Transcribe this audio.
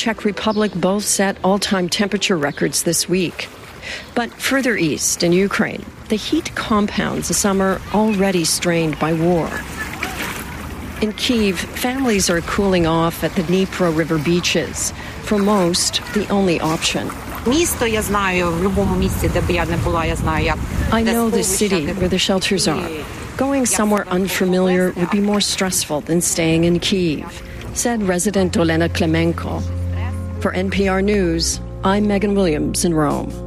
Czech Republic both set all-time temperature records this week. But further east in Ukraine, the heat compounds a summer already strained by war. In Kyiv, families are cooling off at the Dnipro River beaches. For most, the only option. I know the city where the shelters are. Going somewhere unfamiliar would be more stressful than staying in Kyiv, said resident Olena Klemenko. For NPR News, I'm Megan Williams in Rome.